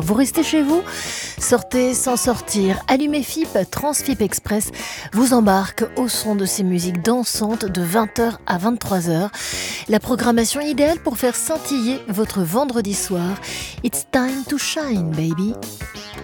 Vous restez chez vous? Sortez sans sortir. Allumez FIP, Transfip Express vous embarque au son de ces musiques dansantes de 20h à 23h. La programmation idéale pour faire scintiller votre vendredi soir. It's time to shine, baby.